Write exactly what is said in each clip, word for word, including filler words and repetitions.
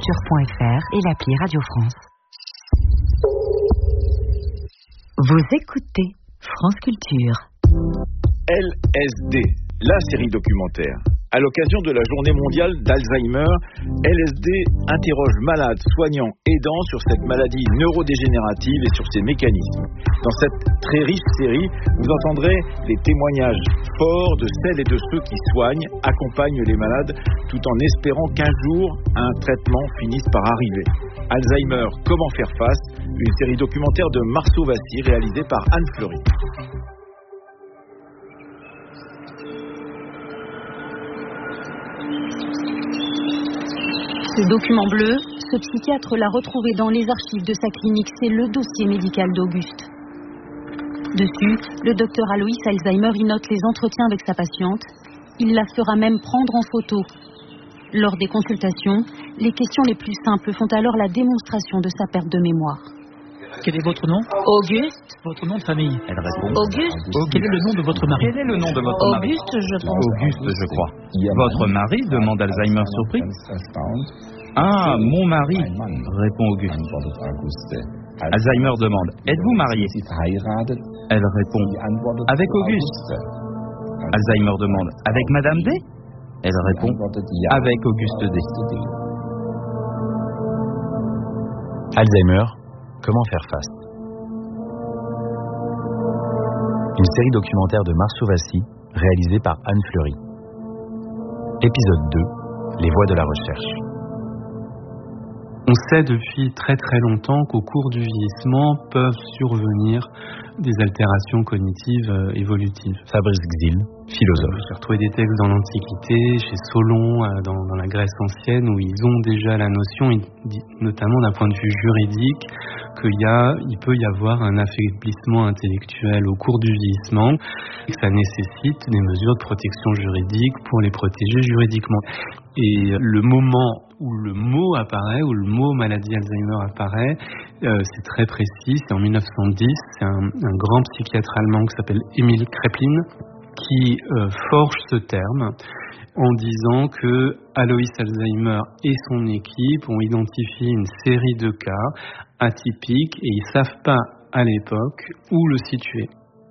franceculture point f r et l'appli Radio France. Vous écoutez France Culture. L S D, la série documentaire. À l'occasion de la journée mondiale d'Alzheimer, L S D interroge malades, soignants, aidants sur cette maladie neurodégénérative et sur ses mécanismes. Dans cette très riche série, vous entendrez des témoignages forts de celles et de ceux qui soignent, accompagnent les malades, tout en espérant qu'un jour, un traitement finisse par arriver. Alzheimer, comment faire face? Une série documentaire de Marceau Vassy, réalisée par Anne Fleury. Ce document bleu, ce psychiatre l'a retrouvé dans les archives de sa clinique. C'est le dossier médical d'Auguste. Dessus, le docteur Aloïs Alzheimer y note les entretiens avec sa patiente. Il la fera même prendre en photo. Lors des consultations, les questions les plus simples font alors la démonstration de sa perte de mémoire. Quel est votre nom? Auguste. Votre nom de famille? Elle répond. Auguste. Quel est le nom de votre mari? Quel est le nom de votre mari? Auguste, je pense. Auguste, je crois. Votre mari? Demande Alzheimer surpris. Ah, mon mari, répond Auguste. Alzheimer demande. Êtes-vous marié? Elle répond. Avec Auguste. Alzheimer demande. Avec Madame D? Elle répond. Avec Auguste D. Alzheimer, comment faire face? Une série documentaire de Marceau Vassy, réalisée par Anne Fleury. Épisode deux, les voies de la recherche. On sait depuis très très longtemps qu'au cours du vieillissement peuvent survenir des altérations cognitives euh, évolutives. Fabrice Gzil, philosophe. J'ai retrouvé des textes dans l'Antiquité, chez Solon, euh, dans, dans la Grèce ancienne, où ils ont déjà la notion, notamment d'un point de vue juridique, qu'il y a, il peut y avoir un affaiblissement intellectuel au cours du vieillissement, et que ça nécessite des mesures de protection juridique pour les protéger juridiquement. Et le moment où le mot apparaît, où le mot maladie Alzheimer apparaît, euh, c'est très précis, c'est en mille neuf cent dix, c'est un, un grand psychiatre allemand qui s'appelle Emil Kraepelin qui euh, forge ce terme en disant que Aloïs Alzheimer et son équipe ont identifié une série de cas atypiques et ils ne savent pas à l'époque où le situer.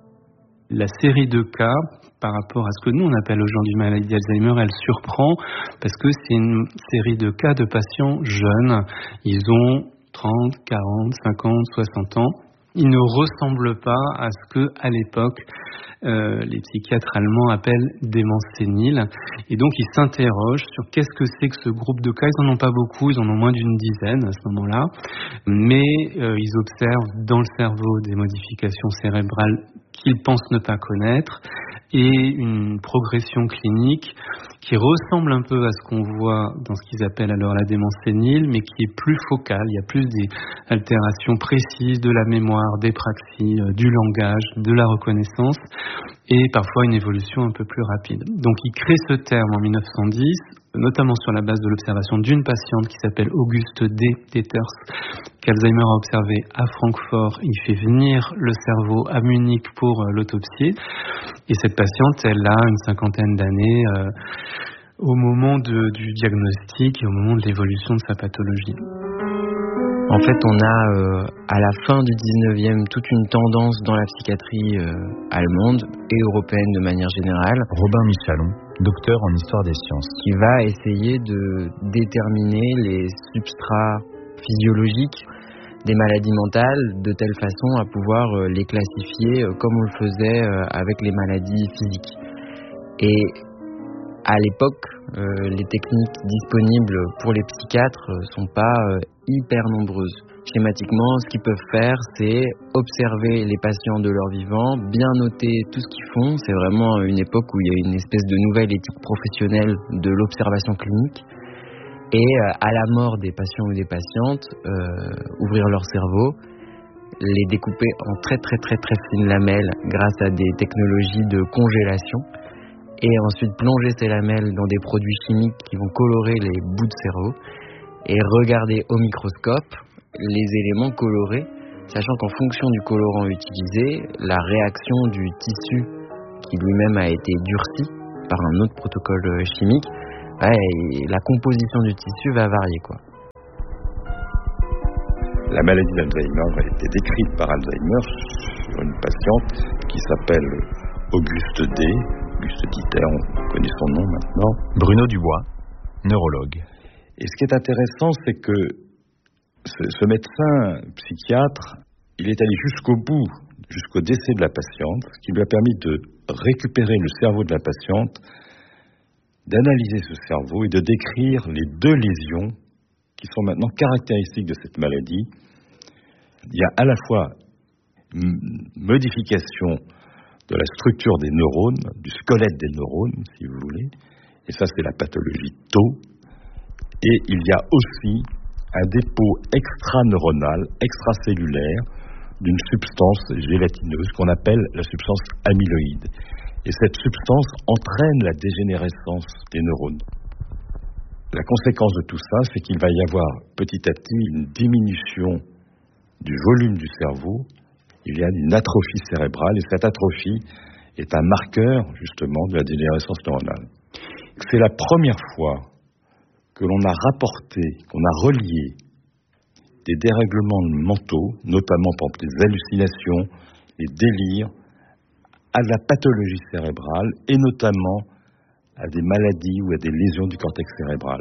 La série de cas, par rapport à ce que nous on appelle aujourd'hui maladie d'Alzheimer, elle surprend parce que c'est une série de cas de patients jeunes. Ils ont trente, quarante, cinquante, soixante ans. Ils ne ressemblent pas à ce que, à l'époque, euh, les psychiatres allemands appellent démence sénile. Et donc, ils s'interrogent sur qu'est-ce que c'est que ce groupe de cas. Ils n'en ont pas beaucoup, ils en ont moins d'une dizaine à ce moment-là. Mais euh, ils observent dans le cerveau des modifications cérébrales qu'ils pensent ne pas connaître et une progression clinique qui ressemble un peu à ce qu'on voit dans ce qu'ils appellent alors la démence sénile, mais qui est plus focale. Il y a plus des altérations précises de la mémoire, des praxies, du langage, de la reconnaissance, et parfois une évolution un peu plus rapide. Donc il crée ce terme en mille neuf cent dix, notamment sur la base de l'observation d'une patiente qui s'appelle Auguste D. Peters, qu'Alzheimer a observé à Francfort. Il fait venir le cerveau à Munich pour euh, l'autopsie. Et cette patiente, elle a une cinquantaine d'années euh, au moment de, du diagnostic et au moment de l'évolution de sa pathologie. En fait, on a euh, à la fin du dix-neuvième toute une tendance dans la psychiatrie euh, allemande et européenne de manière générale. Robin Michalon, docteur en histoire des sciences. Qui va essayer de déterminer les substrats physiologiques des maladies mentales de telle façon à pouvoir euh, les classifier euh, comme on le faisait euh, avec les maladies physiques. Et à l'époque, euh, les techniques disponibles pour les psychiatres ne sont pas euh, hyper nombreuses. Schématiquement, ce qu'ils peuvent faire, c'est observer les patients de leur vivant, bien noter tout ce qu'ils font. C'est vraiment une époque où il y a une espèce de nouvelle éthique professionnelle de l'observation clinique. Et euh, à la mort des patients ou des patientes, euh, ouvrir leur cerveau, les découper en très très très très fines lamelles grâce à des technologies de congélation, et ensuite plonger ces lamelles dans des produits chimiques qui vont colorer les bouts de cerveau, et regarder au microscope les éléments colorés, sachant qu'en fonction du colorant utilisé, la réaction du tissu qui lui-même a été durci par un autre protocole chimique, ouais, la composition du tissu va varier, quoi. La maladie d'Alzheimer a été décrite par Alzheimer sur une patiente qui s'appelle Auguste D. Auguste Dieter, on connaît son nom maintenant. Bruno Dubois, neurologue. Et ce qui est intéressant, c'est que ce, ce médecin psychiatre, il est allé jusqu'au bout, jusqu'au décès de la patiente, ce qui lui a permis de récupérer le cerveau de la patiente, d'analyser ce cerveau et de décrire les deux lésions qui sont maintenant caractéristiques de cette maladie. Il y a à la fois une modification de la structure des neurones, du squelette des neurones, si vous voulez, et ça c'est la pathologie tau, et il y a aussi un dépôt extraneuronal, extracellulaire, d'une substance gélatineuse qu'on appelle la substance amyloïde. Et cette substance entraîne la dégénérescence des neurones. La conséquence de tout ça, c'est qu'il va y avoir petit à petit une diminution du volume du cerveau. Il y a une atrophie cérébrale, et cette atrophie est un marqueur, justement, de la dégénérescence neuronale. C'est la première fois que l'on a rapporté, qu'on a relié des dérèglements mentaux, notamment par exemple les hallucinations, les délires, à la pathologie cérébrale et notamment à des maladies ou à des lésions du cortex cérébral.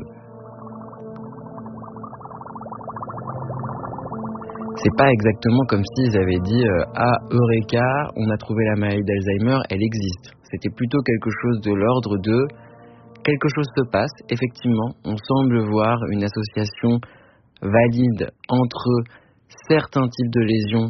C'est pas exactement comme s'ils avaient dit euh, « Ah, Eureka, on a trouvé la maladie d'Alzheimer, elle existe ». C'était plutôt quelque chose de l'ordre de « Quelque chose se passe, effectivement, on semble voir une association valide entre certains types de lésions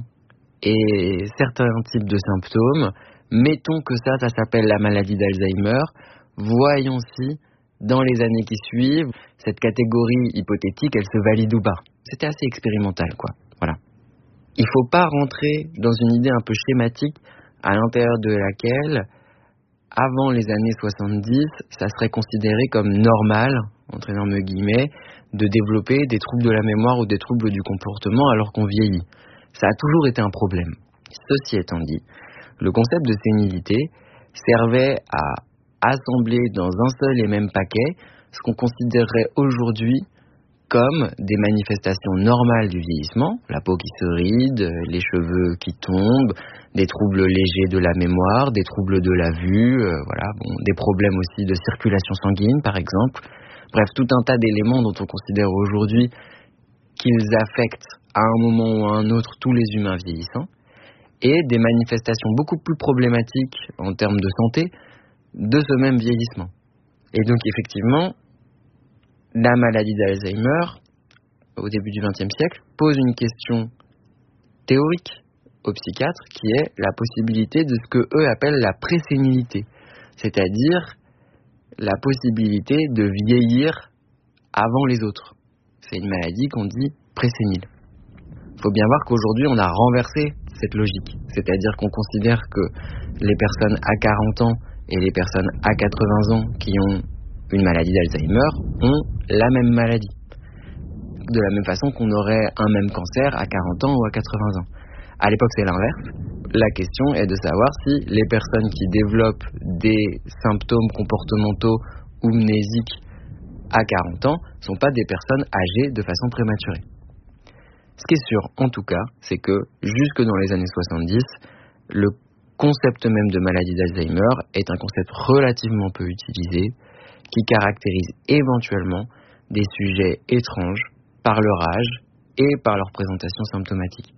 et certains types de symptômes. Mettons que ça, ça s'appelle la maladie d'Alzheimer. Voyons si, dans les années qui suivent, cette catégorie hypothétique, elle se valide ou pas. » C'était assez expérimental, quoi. Voilà. Il ne faut pas rentrer dans une idée un peu schématique à l'intérieur de laquelle, avant les années soixante-dix, ça serait considéré comme normal, entre énormes guillemets, de développer des troubles de la mémoire ou des troubles du comportement alors qu'on vieillit. Ça a toujours été un problème. Ceci étant dit, le concept de sénilité servait à assembler dans un seul et même paquet ce qu'on considérerait aujourd'hui comme des manifestations normales du vieillissement, la peau qui se ride, les cheveux qui tombent, des troubles légers de la mémoire, des troubles de la vue, euh, voilà, bon, des problèmes aussi de circulation sanguine par exemple. Bref, tout un tas d'éléments dont on considère aujourd'hui qu'ils affectent à un moment ou à un autre tous les humains vieillissants, et des manifestations beaucoup plus problématiques en termes de santé de ce même vieillissement. Et donc effectivement, la maladie d'Alzheimer, au début du vingtième siècle, pose une question théorique aux psychiatres qui est la possibilité de ce que eux appellent la présénilité, c'est-à-dire la possibilité de vieillir avant les autres. C'est une maladie qu'on dit présénile. Il faut bien voir qu'aujourd'hui on a renversé cette logique, c'est-à-dire qu'on considère que les personnes à quarante ans et les personnes à quatre-vingts ans qui ont une maladie d'Alzheimer ont la même maladie. De la même façon qu'on aurait un même cancer à quarante ans ou à quatre-vingts ans. À l'époque, c'est l'inverse. La question est de savoir si les personnes qui développent des symptômes comportementaux ou mnésiques à quarante ans ne sont pas des personnes âgées de façon prématurée. Ce qui est sûr, en tout cas, c'est que jusque dans les années soixante-dix, le concept même de maladie d'Alzheimer est un concept relativement peu utilisé, qui caractérise éventuellement des sujets étranges par leur âge et par leur présentation symptomatique.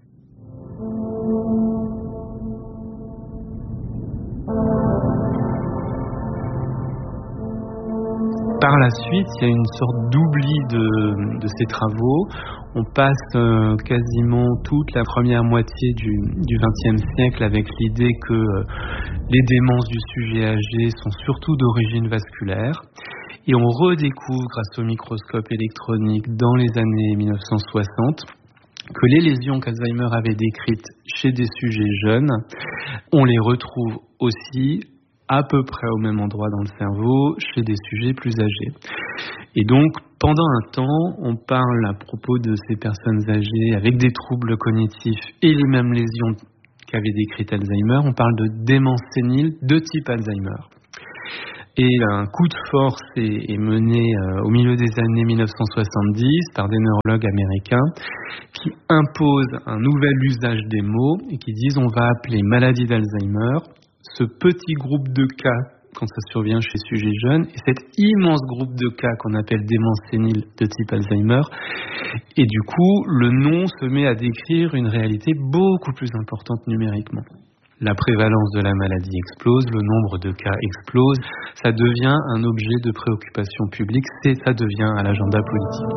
Par la suite, il y a une sorte d'oubli de, de ces travaux. On passe euh, quasiment toute la première moitié du, du vingtième siècle avec l'idée que euh, les démences du sujet âgé sont surtout d'origine vasculaire. Et on redécouvre, grâce au microscope électronique dans les années mille neuf cent soixante, que les lésions qu'Alzheimer avait décrites chez des sujets jeunes, on les retrouve aussi à peu près au même endroit dans le cerveau chez des sujets plus âgés. Et donc, pendant un temps, on parle à propos de ces personnes âgées avec des troubles cognitifs et les mêmes lésions qu'avait décrites Alzheimer, on parle de démence sénile de type Alzheimer. Et un coup de force est, est mené euh, au milieu des années mille neuf cent soixante-dix par des neurologues américains qui imposent un nouvel usage des mots et qui disent on va appeler maladie d'Alzheimer ce petit groupe de cas quand ça survient chez sujets jeunes et cet immense groupe de cas qu'on appelle démence sénile de type Alzheimer. Et du coup, le nom se met à décrire une réalité beaucoup plus importante numériquement. La prévalence de la maladie explose, le nombre de cas explose, ça devient un objet de préoccupation publique, c'est, ça devient à l'agenda politique.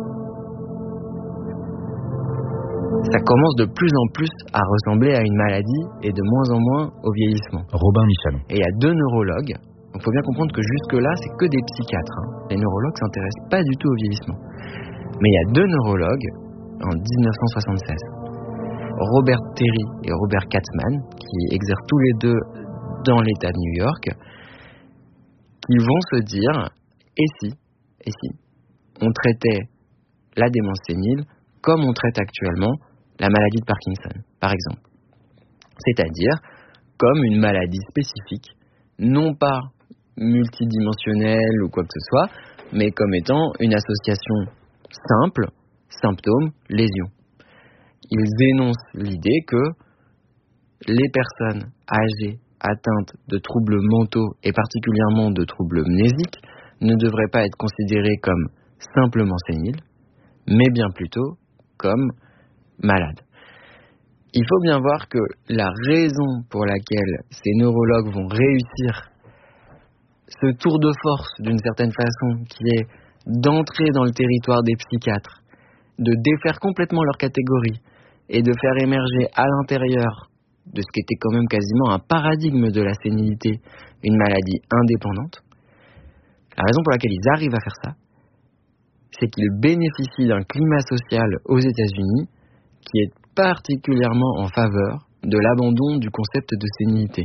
Ça commence de plus en plus à ressembler à une maladie et de moins en moins au vieillissement. Robin Michalon. Et il y a deux neurologues, il faut bien comprendre que jusque-là, c'est que des psychiatres. Hein. Les neurologues ne s'intéressent pas du tout au vieillissement. Mais il y a deux neurologues, en dix-neuf cent soixante-seize, Robert Terry et Robert Katzmann, qui exercent tous les deux dans l'État de New York, qui vont se dire, et si, et si, on traitait la démence sénile comme on traite actuellement la maladie de Parkinson, par exemple. C'est-à-dire comme une maladie spécifique, non pas multidimensionnelle ou quoi que ce soit, mais comme étant une association simple, symptômes, lésions. Ils énoncent l'idée que les personnes âgées atteintes de troubles mentaux et particulièrement de troubles mnésiques ne devraient pas être considérées comme simplement séniles, mais bien plutôt comme malades. Il faut bien voir que la raison pour laquelle ces neurologues vont réussir ce tour de force d'une certaine façon, qui est d'entrer dans le territoire des psychiatres, de défaire complètement leur catégorie et de faire émerger à l'intérieur de ce qui était quand même quasiment un paradigme de la sénilité, une maladie indépendante. La raison pour laquelle ils arrivent à faire ça, c'est qu'ils bénéficient d'un climat social aux États-Unis qui est particulièrement en faveur de l'abandon du concept de sénilité.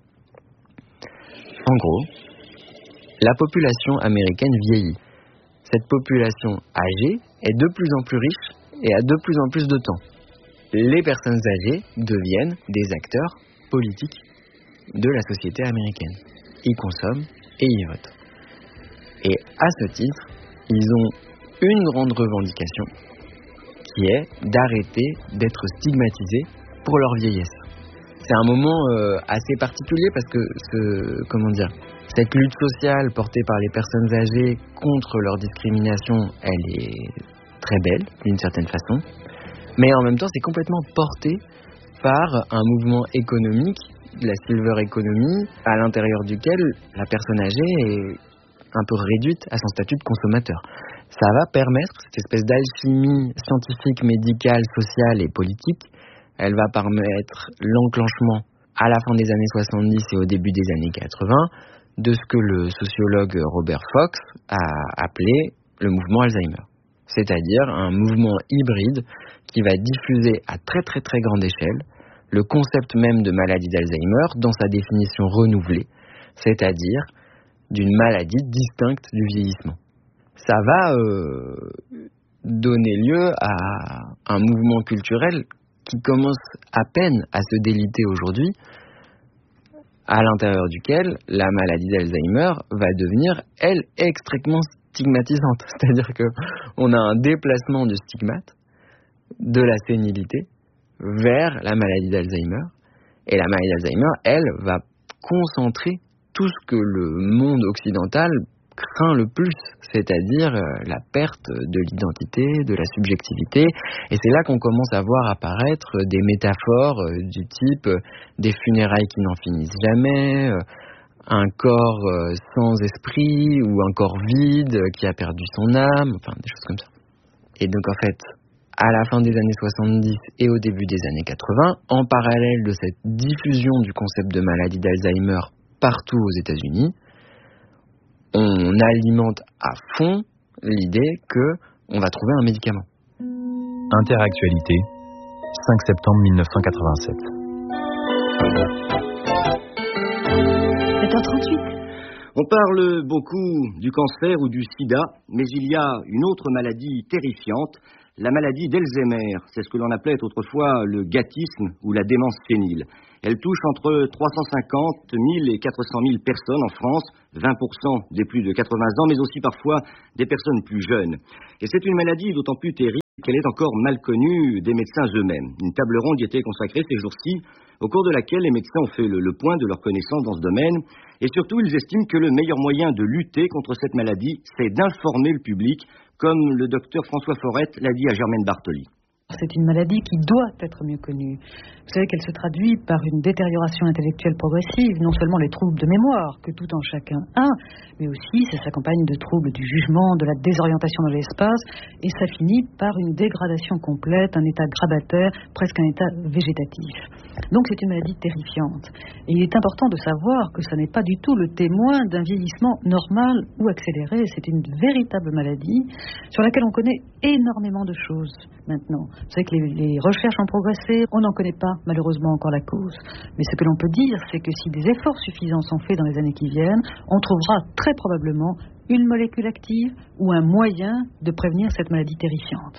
En gros, la population américaine vieillit. Cette population âgée est de plus en plus riche et a de plus en plus de temps. Les personnes âgées deviennent des acteurs politiques de la société américaine. Ils consomment et ils votent. Et à ce titre, ils ont une grande revendication qui est d'arrêter d'être stigmatisés pour leur vieillesse. C'est un moment euh, assez particulier parce que ce, comment dire, cette lutte sociale portée par les personnes âgées contre leur discrimination, elle est très belle d'une certaine façon, mais en même temps c'est complètement porté par un mouvement économique, la silver economy, à l'intérieur duquel la personne âgée est un peu réduite à son statut de consommateur. Ça va permettre, cette espèce d'alchimie scientifique, médicale, sociale et politique, elle va permettre l'enclenchement à la fin des années soixante-dix et au début des années quatre-vingts de ce que le sociologue Robert Fox a appelé le mouvement Alzheimer. C'est-à-dire un mouvement hybride qui va diffuser à très très très grande échelle le concept même de maladie d'Alzheimer dans sa définition renouvelée, c'est-à-dire d'une maladie distincte du vieillissement. Ça va euh, donner lieu à un mouvement culturel qui commence à peine à se déliter aujourd'hui, à l'intérieur duquel la maladie d'Alzheimer va devenir, elle, extrêmement stigmatisante. C'est-à-dire qu'on a un déplacement du stigmate de la sénilité vers la maladie d'Alzheimer. Et la maladie d'Alzheimer, elle, va concentrer tout ce que le monde occidental craint le plus, c'est-à-dire la perte de l'identité, de la subjectivité. Et c'est là qu'on commence à voir apparaître des métaphores du type des funérailles qui n'en finissent jamais, un corps sans esprit ou un corps vide qui a perdu son âme, enfin des choses comme ça. Et donc en fait, à la fin des années soixante-dix et au début des années quatre-vingts, en parallèle de cette diffusion du concept de maladie d'Alzheimer partout aux États-Unis, on alimente à fond l'idée qu'on va trouver un médicament. Interactualité, cinq septembre mille neuf cent quatre-vingt-sept. sept heures trente-huit. On parle beaucoup du cancer ou du sida, mais il y a une autre maladie terrifiante, la maladie d'Alzheimer. C'est ce que l'on appelait autrefois le gâtisme ou la démence sénile. Elle touche entre trois cent cinquante mille et quatre cent mille personnes en France, vingt pour cent des plus de quatre-vingts ans, mais aussi parfois des personnes plus jeunes. Et c'est une maladie d'autant plus terrible qu'elle est encore mal connue des médecins eux-mêmes. Une table ronde y était consacrée ces jours-ci, au cours de laquelle les médecins ont fait le, le point de leur connaissance dans ce domaine, et surtout ils estiment que le meilleur moyen de lutter contre cette maladie, c'est d'informer le public, comme le docteur François Forette l'a dit à Germaine Bartoli. C'est une maladie qui doit être mieux connue. Vous savez qu'elle se traduit par une détérioration intellectuelle progressive, non seulement les troubles de mémoire, que tout en chacun a, mais aussi ça s'accompagne de troubles du jugement, de la désorientation dans l'espace, et ça finit par une dégradation complète, un état grabataire, presque un état végétatif. Donc c'est une maladie terrifiante. Et il est important de savoir que ça n'est pas du tout le témoin d'un vieillissement normal ou accéléré, c'est une véritable maladie sur laquelle on connaît énormément de choses maintenant. Vous savez que les, les recherches ont progressé, on n'en connaît pas malheureusement encore la cause. Mais ce que l'on peut dire, c'est que si des efforts suffisants sont faits dans les années qui viennent, on trouvera très probablement une molécule active ou un moyen de prévenir cette maladie terrifiante.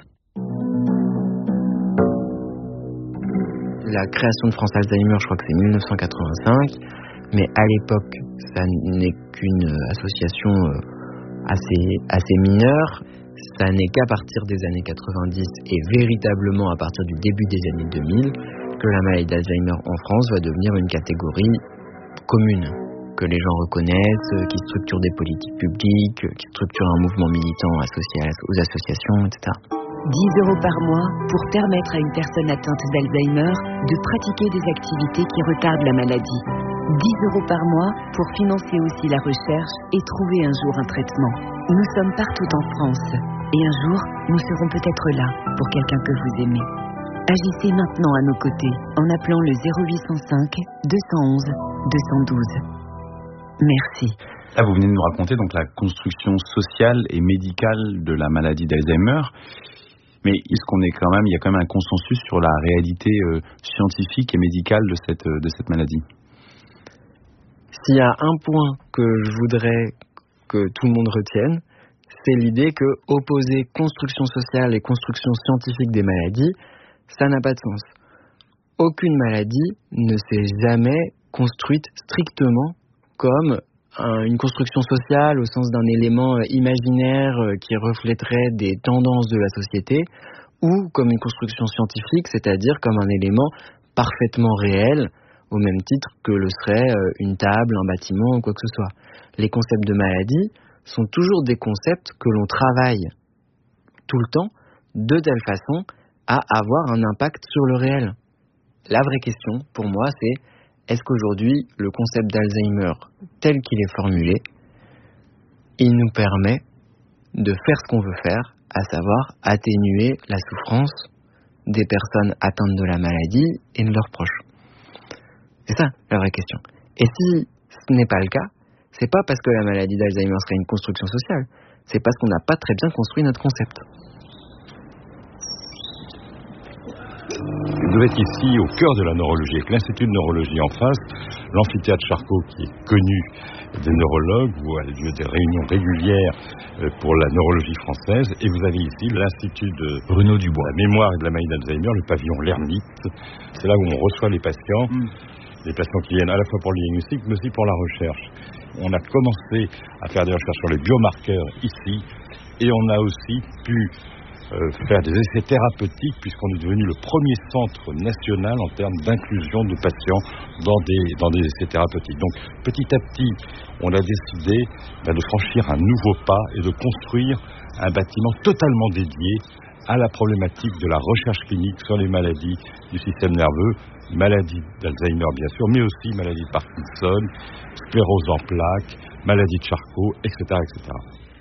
La création de France Alzheimer, je crois que c'est mille neuf cent quatre-vingt-cinq, mais à l'époque, ça n'est qu'une association assez, assez mineure. Ça n'est qu'à partir des années quatre-vingt-dix et véritablement à partir du début des années deux mille que la maladie d'Alzheimer en France va devenir une catégorie commune, que les gens reconnaissent, qui structure des politiques publiques, qui structure un mouvement militant associé aux associations, et cetera. dix euros par mois pour permettre à une personne atteinte d'Alzheimer de pratiquer des activités qui retardent la maladie. dix euros par mois pour financer aussi la recherche et trouver un jour un traitement. Nous sommes partout en France et un jour, nous serons peut-être là pour quelqu'un que vous aimez. Agissez maintenant à nos côtés en appelant le zéro huit cent cinq deux cent onze deux cent douze. Merci. Là, vous venez de nous raconter donc la construction sociale et médicale de la maladie d'Alzheimer. Mais est-ce qu'on est quand même, il y a quand même un consensus sur la réalité euh, scientifique et médicale de cette, de cette maladie? S'il y a un point que je voudrais que tout le monde retienne, c'est l'idée que opposer construction sociale et construction scientifique des maladies, ça n'a pas de sens. Aucune maladie ne s'est jamais construite strictement comme un, une construction sociale au sens d'un élément imaginaire qui reflèterait des tendances de la société, ou comme une construction scientifique, c'est-à-dire comme un élément parfaitement réel, au même titre que le serait une table, un bâtiment ou quoi que ce soit. Les concepts de maladie sont toujours des concepts que l'on travaille tout le temps de telle façon à avoir un impact sur le réel. La vraie question, pour moi, c'est est-ce qu'aujourd'hui, le concept d'Alzheimer, tel qu'il est formulé, il nous permet de faire ce qu'on veut faire, à savoir atténuer la souffrance des personnes atteintes de la maladie et de leurs proches. C'est ça, la vraie question. Et si ce n'est pas le cas, c'est pas parce que la maladie d'Alzheimer serait une construction sociale, c'est parce qu'on n'a pas très bien construit notre concept. Vous êtes ici au cœur de la neurologie, avec l'Institut de neurologie en face, l'amphithéâtre Charcot qui est connu des neurologues, où a lieu des réunions régulières pour la neurologie française, et vous avez ici l'Institut de Bruno Dubois, la mémoire et de la maladie d'Alzheimer, le pavillon L'Ermite. C'est là où on reçoit les patients, mmh. les patients qui viennent à la fois pour le diagnostic, mais aussi pour la recherche. On a commencé à faire des recherches sur les biomarqueurs ici, et on a aussi pu Euh, faire des essais thérapeutiques, puisqu'on est devenu le premier centre national en termes d'inclusion de patients dans des, dans des essais thérapeutiques. Donc petit à petit, on a décidé ben, de franchir un nouveau pas et de construire un bâtiment totalement dédié à la problématique de la recherche clinique sur les maladies du système nerveux, maladie d'Alzheimer bien sûr, mais aussi maladie de Parkinson, sclérose en plaques, maladie de Charcot, et cetera, et cetera.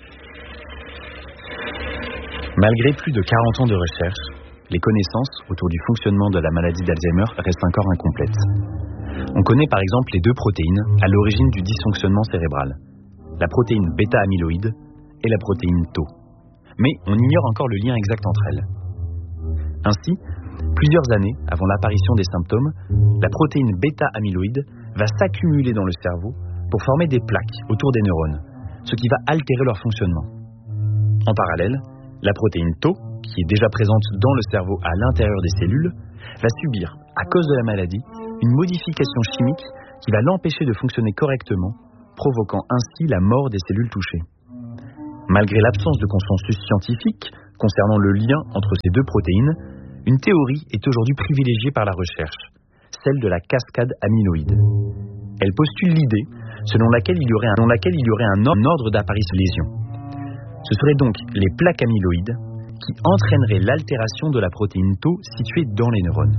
Malgré plus de quarante ans de recherche, les connaissances autour du fonctionnement de la maladie d'Alzheimer restent encore incomplètes. On connaît par exemple les deux protéines à l'origine du dysfonctionnement cérébral, la protéine bêta-amyloïde et la protéine tau. Mais on ignore encore le lien exact entre elles. Ainsi, plusieurs années avant l'apparition des symptômes, la protéine bêta-amyloïde va s'accumuler dans le cerveau pour former des plaques autour des neurones, ce qui va altérer leur fonctionnement. En parallèle, la protéine Tau, qui est déjà présente dans le cerveau à l'intérieur des cellules, va subir, à cause de la maladie, une modification chimique qui va l'empêcher de fonctionner correctement, provoquant ainsi la mort des cellules touchées. Malgré l'absence de consensus scientifique concernant le lien entre ces deux protéines, une théorie est aujourd'hui privilégiée par la recherche, celle de la cascade amyloïde. Elle postule l'idée selon laquelle il y aurait un, selon laquelle il y aurait un ordre d'apparition de lésion. Ce seraient donc les plaques amyloïdes qui entraîneraient l'altération de la protéine Tau située dans les neurones.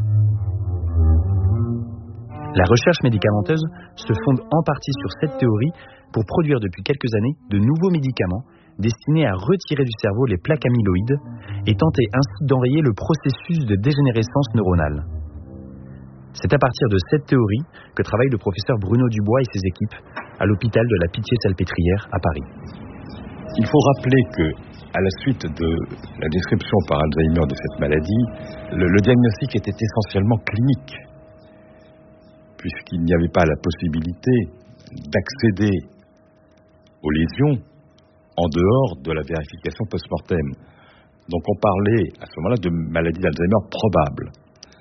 La recherche médicamenteuse se fonde en partie sur cette théorie pour produire depuis quelques années de nouveaux médicaments destinés à retirer du cerveau les plaques amyloïdes et tenter ainsi d'enrayer le processus de dégénérescence neuronale. C'est à partir de cette théorie que travaille le professeur Bruno Dubois et ses équipes à l'hôpital de la Pitié-Salpêtrière à Paris. Il faut rappeler que, à la suite de la description par Alzheimer de cette maladie, le, le diagnostic était essentiellement clinique, puisqu'il n'y avait pas la possibilité d'accéder aux lésions en dehors de la vérification post-mortem. Donc on parlait à ce moment-là de maladie d'Alzheimer probable,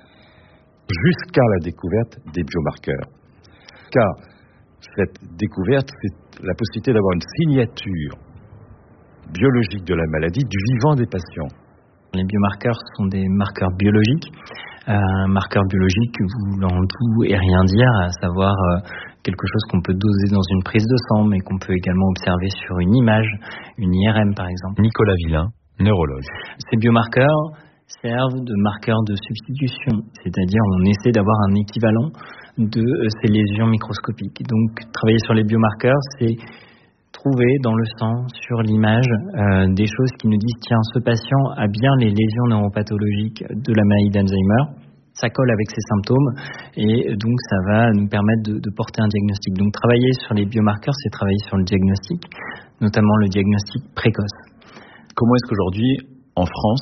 jusqu'à la découverte des biomarqueurs. Car cette découverte, c'est la possibilité d'avoir une signature biologique de la maladie du vivant des patients. Les biomarqueurs sont des marqueurs biologiques. Euh, un marqueur biologique voulant tout et rien dire, à savoir euh, quelque chose qu'on peut doser dans une prise de sang, mais qu'on peut également observer sur une image, une I R M par exemple. Nicolas Villain, neurologue. Ces biomarqueurs servent de marqueurs de substitution, c'est-à-dire on essaie d'avoir un équivalent de euh, ces lésions microscopiques. Donc travailler sur les biomarqueurs, c'est trouver dans le sang, sur l'image, euh, des choses qui nous disent tiens, ce patient a bien les lésions neuropathologiques de la maladie d'Alzheimer, ça colle avec ses symptômes et donc ça va nous permettre de, de porter un diagnostic. Donc travailler sur les biomarqueurs, c'est travailler sur le diagnostic, notamment le diagnostic précoce. Comment est-ce qu'aujourd'hui, en France,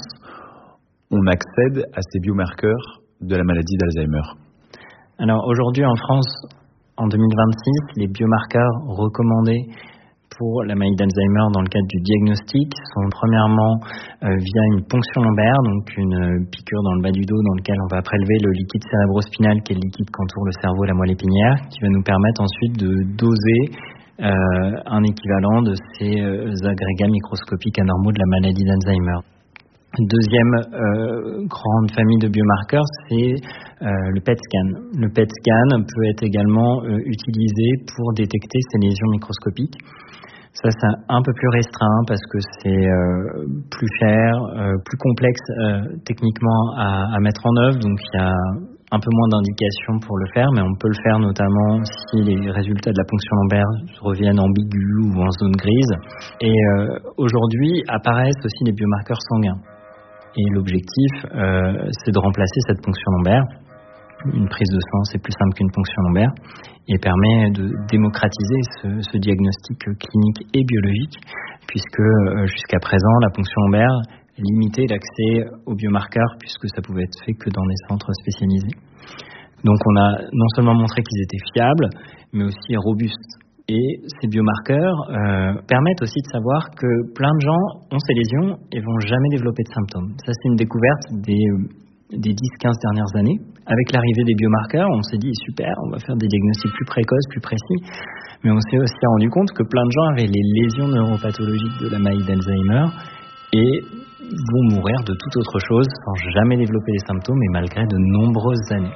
on accède à ces biomarqueurs de la maladie d'Alzheimer? Alors aujourd'hui en France, en deux mille vingt-six, les biomarqueurs recommandés pour la maladie d'Alzheimer dans le cadre du diagnostic sont premièrement euh, via une ponction lombaire, donc une euh, piqûre dans le bas du dos dans lequel on va prélever le liquide cérébrospinal qui est le liquide qu'entoure le cerveau et la moelle épinière, qui va nous permettre ensuite de doser euh, un équivalent de ces euh, agrégats microscopiques anormaux de la maladie d'Alzheimer. Deuxième euh, grande famille de biomarqueurs, c'est euh, le P E T scan. Le P E T scan peut être également euh, utilisé pour détecter ces lésions microscopiques. Ça, c'est un peu plus restreint parce que c'est euh, plus cher, euh, plus complexe euh, techniquement à, à mettre en œuvre. Donc, il y a un peu moins d'indications pour le faire, mais on peut le faire notamment si les résultats de la ponction lombaire reviennent ambigus ou en zone grise. Et euh, aujourd'hui, apparaissent aussi les biomarqueurs sanguins. Et l'objectif, euh, c'est de remplacer cette ponction lombaire. Une prise de sang, c'est plus simple qu'une ponction lombaire et permet de démocratiser ce, ce diagnostic clinique et biologique, puisque euh, jusqu'à présent, la ponction lombaire limitait l'accès aux biomarqueurs, puisque ça pouvait être fait que dans des centres spécialisés. Donc on a non seulement montré qu'ils étaient fiables, mais aussi robustes. Et ces biomarqueurs euh, permettent aussi de savoir que plein de gens ont ces lésions et vont jamais développer de symptômes. Ça, c'est une découverte des, des dix à quinze dernières années. Avec l'arrivée des biomarqueurs, on s'est dit super, on va faire des diagnostics plus précoces, plus précis. Mais on s'est aussi rendu compte que plein de gens avaient les lésions neuropathologiques de la maladie d'Alzheimer et vont mourir de toute autre chose sans jamais développer les symptômes et malgré de nombreuses années.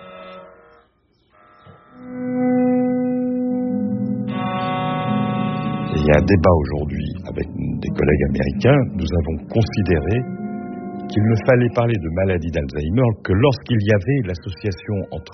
Il y a un débat aujourd'hui avec des collègues américains. Nous avons considéré qu'il ne fallait parler de maladie d'Alzheimer que lorsqu'il y avait l'association entre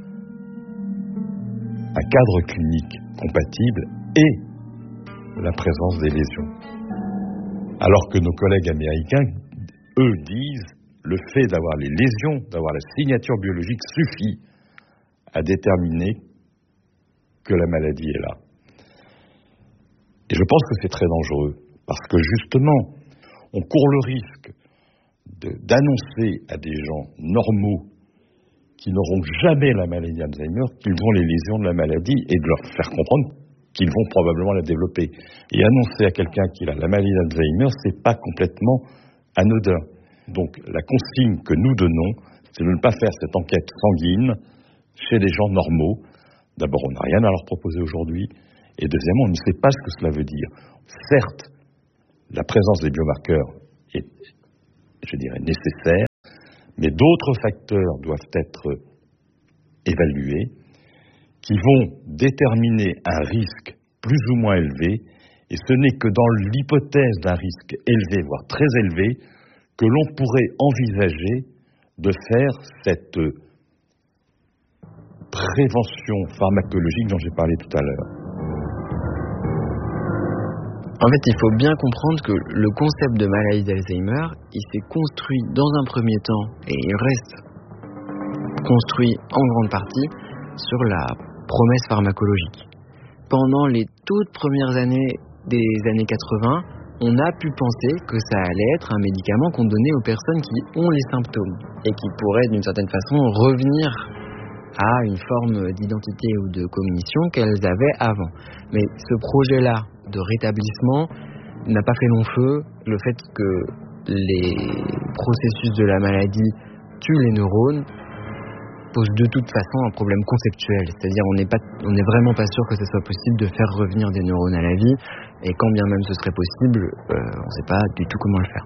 un cadre clinique compatible et la présence des lésions. Alors que nos collègues américains, eux, disent le fait d'avoir les lésions, d'avoir la signature biologique suffit à déterminer que la maladie est là. Et je pense que c'est très dangereux, parce que justement, on court le risque de, d'annoncer à des gens normaux qui n'auront jamais la maladie d'Alzheimer qu'ils ont les lésions de la maladie et de leur faire comprendre qu'ils vont probablement la développer. Et annoncer à quelqu'un qu'il a la maladie d'Alzheimer, c'est pas complètement anodin. Donc la consigne que nous donnons, c'est de ne pas faire cette enquête sanguine chez des gens normaux. D'abord, on n'a rien à leur proposer aujourd'hui, et deuxièmement, on ne sait pas ce que cela veut dire. Certes, la présence des biomarqueurs est, je dirais, nécessaire, mais d'autres facteurs doivent être évalués qui vont déterminer un risque plus ou moins élevé, et ce n'est que dans l'hypothèse d'un risque élevé, voire très élevé, que l'on pourrait envisager de faire cette prévention pharmacologique dont j'ai parlé tout à l'heure. En fait, il faut bien comprendre que le concept de maladie d'Alzheimer, il s'est construit dans un premier temps, et il reste construit en grande partie sur la promesse pharmacologique. Pendant les toutes premières années des années quatre-vingts, on a pu penser que ça allait être un médicament qu'on donnait aux personnes qui ont les symptômes et qui pourrait d'une certaine façon revenir à une forme d'identité ou de cognition qu'elles avaient avant. Mais ce projet-là de rétablissement n'a pas fait long feu. Le fait que les processus de la maladie tuent les neurones pose de toute façon un problème conceptuel. C'est-à-dire on n'est pas, on n'est vraiment pas sûr que ce soit possible de faire revenir des neurones à la vie, et quand bien même ce serait possible, euh, on ne sait pas du tout comment le faire.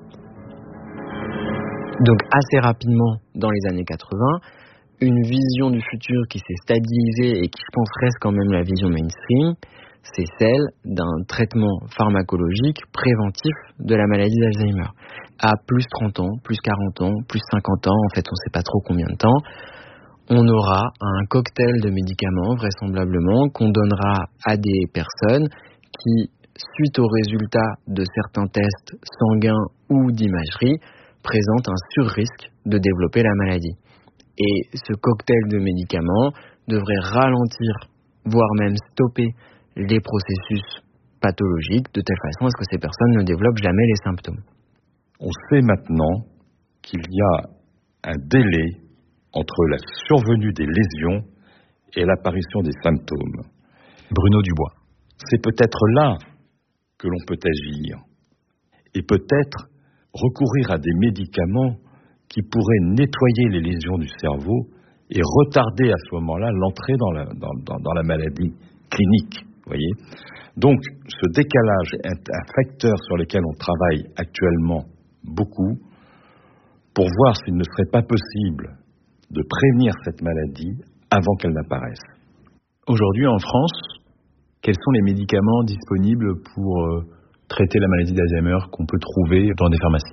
Donc assez rapidement, dans les années quatre-vingts, une vision du futur qui s'est stabilisée et qui, je pense, reste quand même la vision mainstream, c'est celle d'un traitement pharmacologique préventif de la maladie d'Alzheimer. À plus trente ans, plus quarante ans, plus cinquante ans, en fait on ne sait pas trop combien de temps, on aura un cocktail de médicaments, vraisemblablement, qu'on donnera à des personnes qui, suite aux résultats de certains tests sanguins ou d'imagerie, présentent un surrisque de développer la maladie. Et ce cocktail de médicaments devrait ralentir, voire même stopper les processus pathologiques, de telle façon à ce que ces personnes ne développent jamais les symptômes. On sait maintenant qu'il y a un délai entre la survenue des lésions et l'apparition des symptômes. Bruno Dubois. C'est peut-être là que l'on peut agir, et peut-être recourir à des médicaments qui pourraient nettoyer les lésions du cerveau et retarder à ce moment-là l'entrée dans la, dans, dans, dans la maladie clinique. Voyez ? Donc, ce décalage est un facteur sur lequel on travaille actuellement beaucoup pour voir s'il ne serait pas possible de prévenir cette maladie avant qu'elle n'apparaisse. Aujourd'hui, en France, quels sont les médicaments disponibles pour euh, traiter la maladie d'Alzheimer qu'on peut trouver dans des pharmacies ?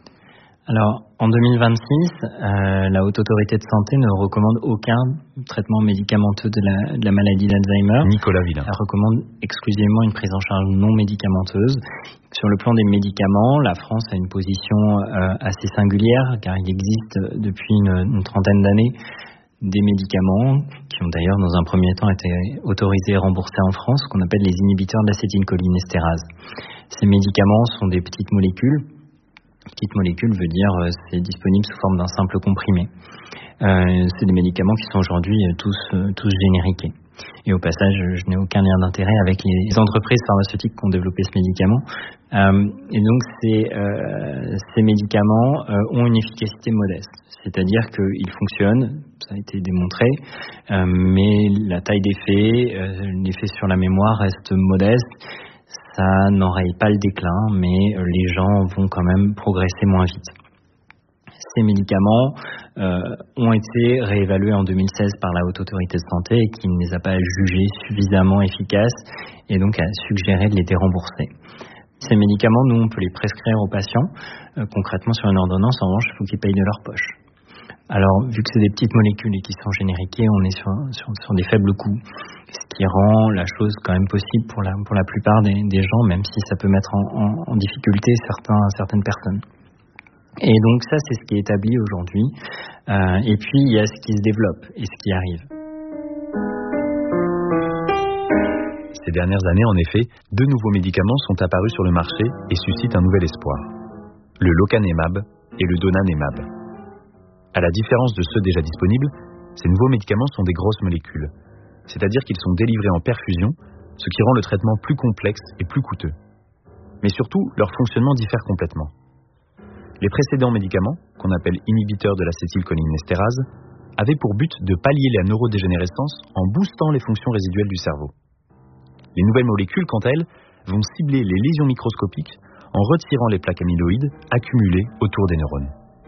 Alors, en deux mille vingt-six, euh, la Haute Autorité de Santé ne recommande aucun traitement médicamenteux de la, de la maladie d'Alzheimer. Nicolas Villain. Elle recommande exclusivement une prise en charge non médicamenteuse. Sur le plan des médicaments, la France a une position euh, assez singulière, car il existe depuis une, une trentaine d'années des médicaments qui ont d'ailleurs dans un premier temps été autorisés et remboursés en France, qu'on appelle les inhibiteurs d'acétylcholinestérase. Ces médicaments sont des petites molécules. Petite molécule veut dire euh, c'est disponible sous forme d'un simple comprimé. Euh, c'est des médicaments qui sont aujourd'hui euh, tous, euh, tous génériqués. Et au passage, je n'ai aucun lien d'intérêt avec les entreprises pharmaceutiques qui ont développé ce médicament. Euh, et donc ces, euh, ces médicaments euh, ont une efficacité modeste. C'est-à-dire qu'ils fonctionnent, ça a été démontré, euh, mais la taille d'effet, euh, l'effet sur la mémoire reste modeste. Ça n'enraye pas le déclin, mais les gens vont quand même progresser moins vite. Ces médicaments euh, ont été réévalués en deux mille seize par la Haute Autorité de Santé et qui ne les a pas jugés suffisamment efficaces et donc a suggéré de les dérembourser. Ces médicaments, nous, on peut les prescrire aux patients. Euh, concrètement, sur une ordonnance, en revanche, il faut qu'ils payent de leur poche. Alors, vu que c'est des petites molécules et qui sont génériquées, on est sur, sur, sur des faibles coûts, ce qui rend la chose quand même possible pour la, pour la plupart des, des gens, même si ça peut mettre en, en, en difficulté certains, certaines personnes. Et donc ça, c'est ce qui est établi aujourd'hui. Euh, et puis, il y a ce qui se développe et ce qui arrive. Ces dernières années, en effet, deux nouveaux médicaments sont apparus sur le marché et suscitent un nouvel espoir. Le Locanemab et le Donanemab. À la différence de ceux déjà disponibles, ces nouveaux médicaments sont des grosses molécules. C'est-à-dire qu'ils sont délivrés en perfusion ce qui rend le traitement plus complexe et plus coûteux. Mais surtout, leur fonctionnement diffère complètement. Les précédents médicaments, qu'on appelle inhibiteurs de l'acétylcholinestérase, avaient pour but de pallier la neurodégénérescence en boostant les fonctions résiduelles du cerveau. Les nouvelles molécules, quant à elles, vont cibler les lésions microscopiques en retirant les plaques amyloïdes accumulées autour des neurones.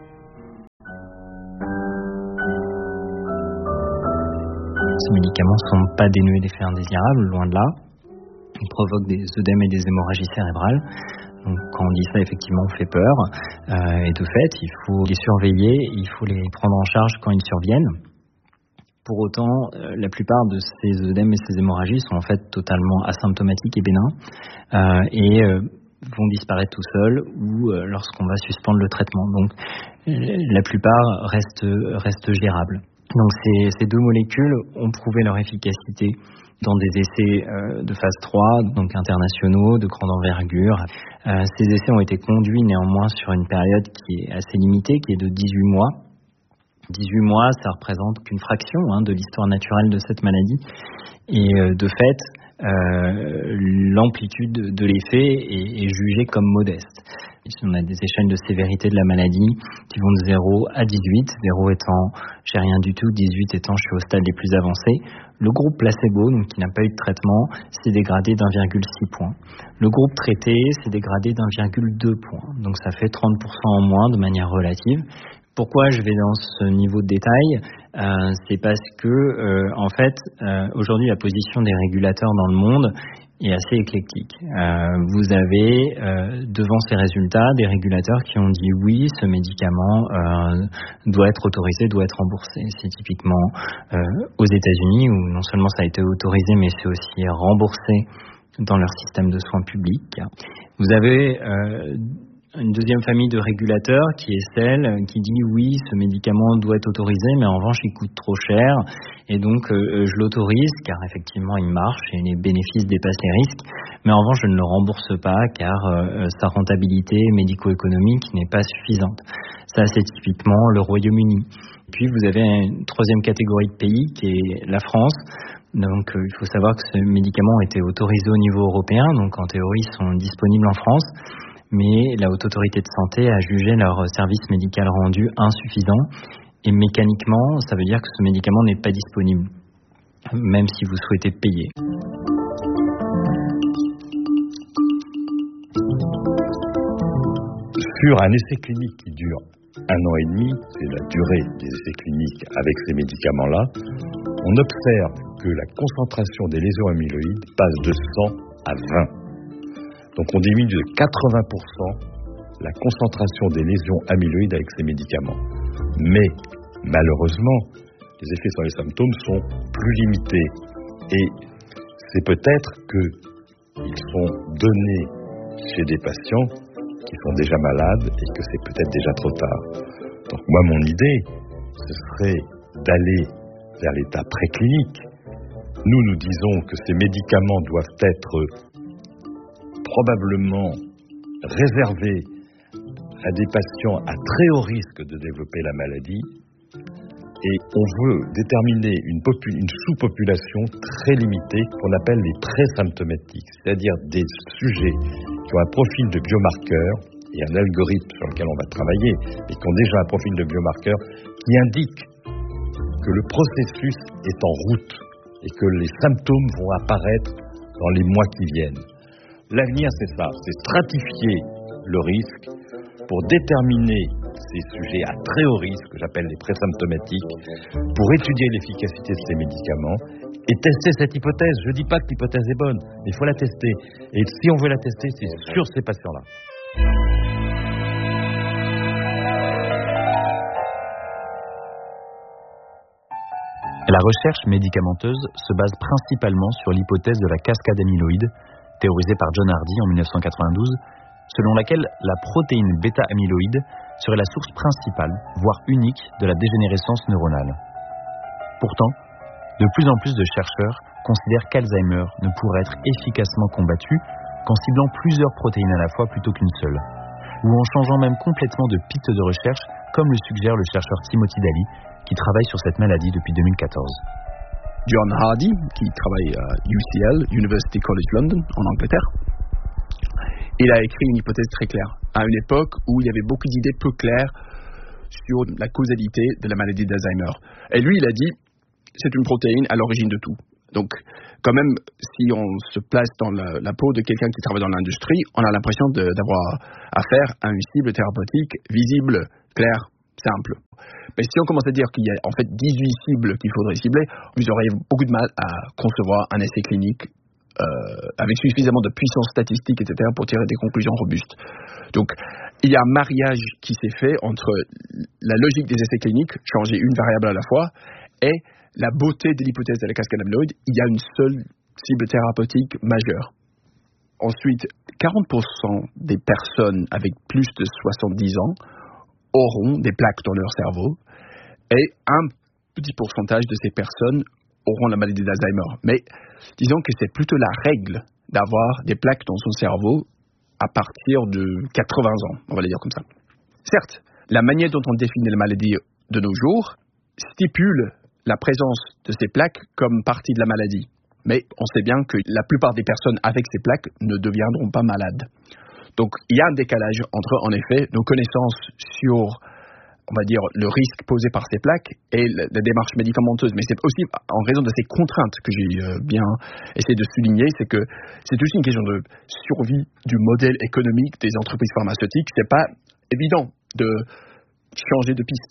Ces médicaments ne sont pas dénués d'effets indésirables, loin de là. Ils provoquent des œdèmes et des hémorragies cérébrales. Donc, quand on dit ça, effectivement, on fait peur. Euh, et de fait, il faut les surveiller, il faut les prendre en charge quand ils surviennent. Pour autant, euh, la plupart de ces œdèmes et ces hémorragies sont en fait totalement asymptomatiques et bénins euh, et euh, vont disparaître tout seuls ou euh, lorsqu'on va suspendre le traitement. Donc, euh, la plupart restent, restent gérables. Donc, ces, ces deux molécules ont prouvé leur efficacité dans des essais euh, de phase trois, donc internationaux, de grande envergure. Euh, ces essais ont été conduits néanmoins sur une période qui est assez limitée, qui est de dix-huit mois. dix-huit mois, ça représente qu'une fraction hein, de l'histoire naturelle de cette maladie. Et euh, de fait, euh, l'amplitude de l'effet est, est jugée comme modeste. Ici, on a des échelles de sévérité de la maladie qui vont de zéro à dix-huit, zéro étant j'ai rien du tout, dix-huit étant je suis au stade les plus avancés. Le groupe placebo, donc qui n'a pas eu de traitement, s'est dégradé d'un virgule six point. Le groupe traité s'est dégradé d'un virgule deux point. Donc ça fait trente pour cent en moins de manière relative. Pourquoi je vais dans ce niveau de détail euh, C'est parce que, euh, en fait, euh, aujourd'hui, la position des régulateurs dans le monde est assez éclectique. Euh, vous avez, euh, devant ces résultats, des régulateurs qui ont dit oui, ce médicament euh, doit être autorisé, doit être remboursé. C'est typiquement euh, aux États-Unis où non seulement ça a été autorisé, mais c'est aussi remboursé dans leur système de soins publics. Vous avez euh, une deuxième famille de régulateurs qui est celle qui dit oui, ce médicament doit être autorisé, mais en revanche il coûte trop cher et donc euh, je l'autorise car effectivement il marche et les bénéfices dépassent les risques, mais en revanche je ne le rembourse pas car euh, sa rentabilité médico-économique n'est pas suffisante. Ça c'est typiquement le Royaume-Uni. Puis vous avez une troisième catégorie de pays qui est la France. Donc euh, il faut savoir que ce médicament a été autorisé au niveau européen, donc en théorie ils sont disponibles en France. Mais la Haute Autorité de Santé a jugé leur service médical rendu insuffisant et mécaniquement, ça veut dire que ce médicament n'est pas disponible, même si vous souhaitez payer. Sur un essai clinique qui dure un an et demi, c'est la durée des essais cliniques avec ces médicaments-là, on observe que la concentration des lésions amyloïdes passe de cent à vingt. Donc on diminue de quatre-vingts pour cent la concentration des lésions amyloïdes avec ces médicaments. Mais malheureusement, les effets sur les symptômes sont plus limités. Et c'est peut-être qu'ils sont donnés chez des patients qui sont déjà malades et que c'est peut-être déjà trop tard. Donc moi, mon idée, ce serait d'aller vers l'état préclinique. Nous, nous disons que ces médicaments doivent être probablement réservé à des patients à très haut risque de développer la maladie et on veut déterminer une, popu- une sous-population très limitée qu'on appelle les présymptomatiques, c'est-à-dire des sujets qui ont un profil de biomarqueur et un algorithme sur lequel on va travailler, mais qui ont déjà un profil de biomarqueur qui indique que le processus est en route et que les symptômes vont apparaître dans les mois qui viennent. L'avenir, c'est ça, c'est stratifier le risque pour déterminer ces sujets à très haut risque, que j'appelle les présymptomatiques, pour étudier l'efficacité de ces médicaments et tester cette hypothèse. Je ne dis pas que l'hypothèse est bonne, mais il faut la tester. Et si on veut la tester, c'est sur ces patients-là. La recherche médicamenteuse se base principalement sur l'hypothèse de la cascade amyloïde, théorisée par John Hardy en dix-neuf cent quatre-vingt-douze, selon laquelle la protéine bêta-amyloïde serait la source principale, voire unique, de la dégénérescence neuronale. Pourtant, de plus en plus de chercheurs considèrent qu'Alzheimer ne pourrait être efficacement combattu qu'en ciblant plusieurs protéines à la fois plutôt qu'une seule, ou en changeant même complètement de piste de recherche, comme le suggère le chercheur Timothy Daly, qui travaille sur cette maladie depuis deux mille quatorze. John Hardy, qui travaille à U C L, University College London, en Angleterre. Il a écrit une hypothèse très claire, à une époque où il y avait beaucoup d'idées peu claires sur la causalité de la maladie d'Alzheimer. Et lui, il a dit, c'est une protéine à l'origine de tout. Donc, quand même, si on se place dans la, la peau de quelqu'un qui travaille dans l'industrie, on a l'impression de, d'avoir affaire à une cible thérapeutique visible, claire, simple. Mais si on commence à dire qu'il y a en fait dix-huit cibles qu'il faudrait cibler, vous aurez beaucoup de mal à concevoir un essai clinique euh, avec suffisamment de puissance statistique, et cetera, pour tirer des conclusions robustes. Donc, il y a un mariage qui s'est fait entre la logique des essais cliniques, changer une variable à la fois, et la beauté de l'hypothèse de la cascade amyloïde. Il y a une seule cible thérapeutique majeure. Ensuite, quarante pour cent des personnes avec plus de soixante-dix ans auront des plaques dans leur cerveau, et un petit pourcentage de ces personnes auront la maladie d'Alzheimer. Mais disons que c'est plutôt la règle d'avoir des plaques dans son cerveau à partir de quatre-vingts ans, on va le dire comme ça. Certes, la manière dont on définit la maladie de nos jours stipule la présence de ces plaques comme partie de la maladie. Mais on sait bien que la plupart des personnes avec ces plaques ne deviendront pas malades. Donc, il y a un décalage entre, en effet, nos connaissances sur, on va dire, le risque posé par ces plaques et la, la démarche médicamenteuse. Mais c'est aussi en raison de ces contraintes que j'ai euh, bien essayé de souligner, c'est que c'est aussi une question de survie du modèle économique des entreprises pharmaceutiques. C'est pas évident de changer de piste.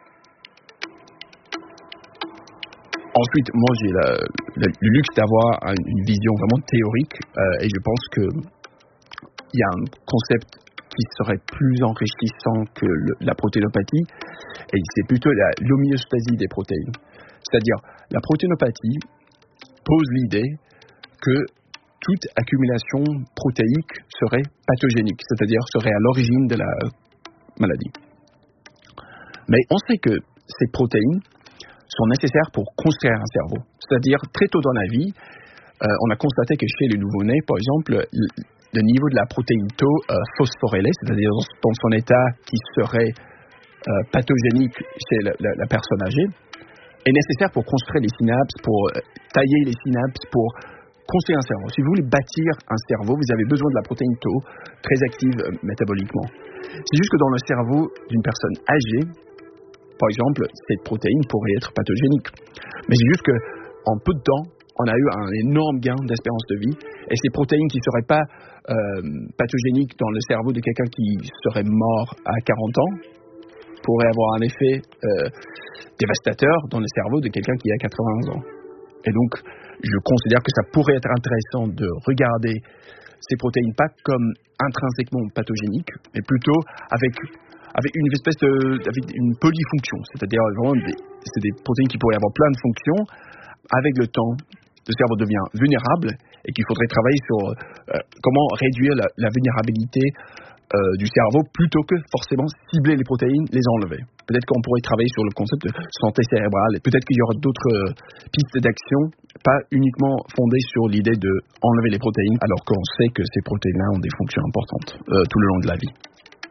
Ensuite, moi, j'ai la, la, le luxe d'avoir un, une vision vraiment théorique euh, et je pense que il y a un concept qui serait plus enrichissant que le, la protéinopathie, et c'est plutôt la, l'homéostasie des protéines. C'est-à-dire, la protéinopathie pose l'idée que toute accumulation protéique serait pathogénique, c'est-à-dire serait à l'origine de la maladie. Mais on sait que ces protéines sont nécessaires pour construire un cerveau. C'est-à-dire, très tôt dans la vie, euh, on a constaté que chez les nouveau-nés, par exemple, le, le niveau de la protéine tau euh, phosphorylée, c'est-à-dire dans son état qui serait euh, pathogénique chez la, la, la personne âgée, est nécessaire pour construire les synapses, pour euh, tailler les synapses, pour construire un cerveau. Si vous voulez bâtir un cerveau, vous avez besoin de la protéine tau, très active euh, métaboliquement. C'est juste que dans le cerveau d'une personne âgée, par exemple, cette protéine pourrait être pathogénique. Mais c'est juste qu'en peu de temps, on a eu un énorme gain d'espérance de vie, et ces protéines qui ne seraient pas euh, pathogéniques dans le cerveau de quelqu'un qui serait mort à quarante ans pourraient avoir un effet euh, dévastateur dans le cerveau de quelqu'un qui a quatre-vingts ans. Et donc, je considère que ça pourrait être intéressant de regarder ces protéines pas comme intrinsèquement pathogéniques, mais plutôt avec avec une espèce de, avec une polyfonction, c'est-à-dire vraiment des, c'est des protéines qui pourraient avoir plein de fonctions. Avec le temps, le cerveau devient vulnérable et qu'il faudrait travailler sur euh, comment réduire la, la vulnérabilité euh, du cerveau plutôt que forcément cibler les protéines, les enlever. Peut-être qu'on pourrait travailler sur le concept de santé cérébrale, peut-être qu'il y aura d'autres euh, pistes d'action, pas uniquement fondées sur l'idée d'enlever les protéines, alors qu'on sait que ces protéines-là ont des fonctions importantes euh, tout le long de la vie.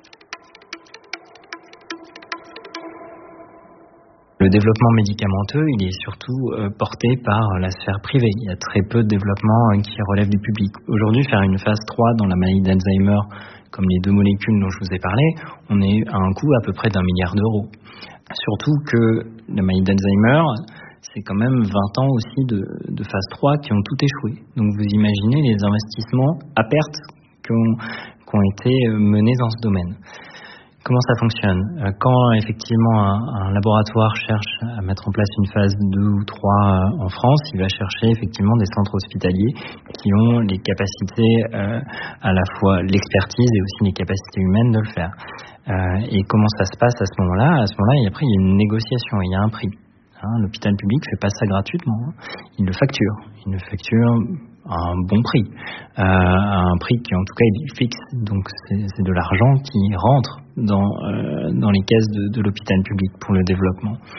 Le développement médicamenteux, il est surtout euh, porté par la sphère privée. Il y a très peu de développement euh, qui relève du public. Aujourd'hui, faire une phase trois dans la maladie d'Alzheimer, comme les deux molécules dont je vous ai parlé, on est à un coût à peu près d'un milliard d'euros. Surtout que la maladie d'Alzheimer, c'est quand même vingt ans aussi de, de phase trois qui ont tout échoué. Donc vous imaginez les investissements à perte qui ont, qui ont été menés dans ce domaine. Comment ça fonctionne ? Quand effectivement un, un laboratoire cherche à mettre en place une phase deux ou trois en France, il va chercher effectivement des centres hospitaliers qui ont les capacités, euh, à la fois l'expertise et aussi les capacités humaines de le faire. Euh, et comment ça se passe à ce moment-là ? À ce moment-là, et après, il y a une négociation, il y a un prix. Hein, l'hôpital public ne fait pas ça gratuitement, hein. Il le facture. Il le facture à un bon prix, euh, à un prix qui en tout cas est fixe. Donc c'est, c'est de l'argent qui rentre dans, euh, dans les caisses de, de l'hôpital public pour le développement.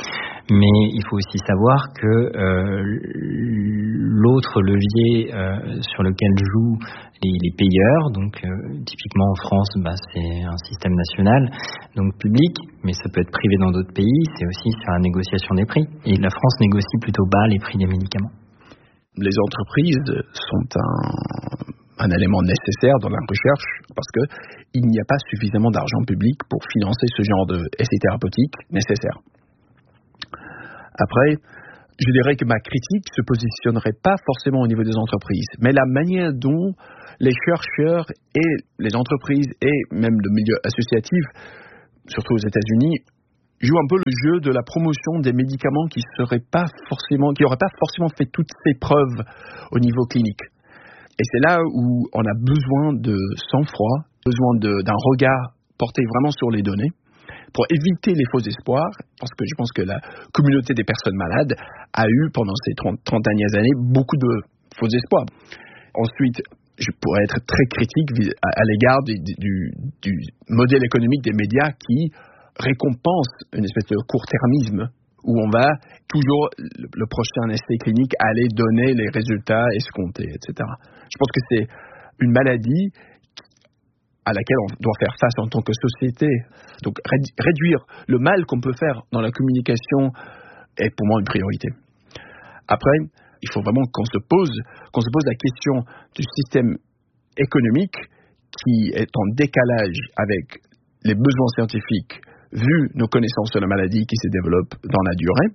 Mais il faut aussi savoir que euh, l'autre levier euh, sur lequel jouent les, les payeurs, donc euh, typiquement en France, bah, c'est un système national, donc public, mais ça peut être privé dans d'autres pays, c'est aussi sur la négociation des prix. Et la France négocie plutôt bas les prix des médicaments. Les entreprises sont un... un élément nécessaire dans la recherche parce que il n'y a pas suffisamment d'argent public pour financer ce genre d'essais thérapeutiques nécessaires. Après, je dirais que ma critique se positionnerait pas forcément au niveau des entreprises, mais la manière dont les chercheurs et les entreprises et même le milieu associatif, surtout aux États-Unis, jouent un peu le jeu de la promotion des médicaments qui seraient pas forcément, qui n'auraient pas forcément fait toutes ces preuves au niveau clinique. Et c'est là où on a besoin de sang-froid, besoin de, d'un regard porté vraiment sur les données pour éviter les faux espoirs, parce que je pense que la communauté des personnes malades a eu pendant ces trente, trente dernières années beaucoup de faux espoirs. Ensuite, je pourrais être très critique à, à l'égard du, du, du modèle économique des médias qui récompense une espèce de court-termisme où on va toujours, le, le prochain essai clinique, aller donner les résultats escomptés, et cetera. Je pense que c'est une maladie à laquelle on doit faire face en tant que société. Donc réduire le mal qu'on peut faire dans la communication est pour moi une priorité. Après, il faut vraiment qu'on se pose, qu'on se pose la question du système économique qui est en décalage avec les besoins scientifiques vu nos connaissances de la maladie qui se développent dans la durée.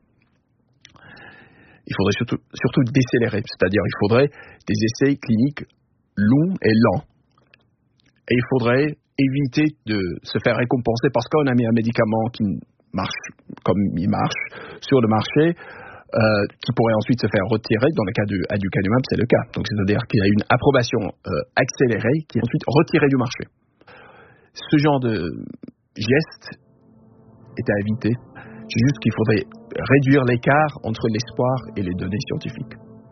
Il faudrait surtout, surtout décélérer, c'est-à-dire il faudrait des essais cliniques longs et lents. Et il faudrait éviter de se faire récompenser parce qu'on a mis un médicament qui marche comme il marche sur le marché, euh, qui pourrait ensuite se faire retirer. Dans le cas du aducanumab, c'est le cas. Donc c'est-à-dire qu'il y a une approbation euh, accélérée qui est ensuite retirée du marché. Ce genre de geste est à éviter. C'est juste qu'il faudrait réduire l'écart entre l'espoir et les données scientifiques.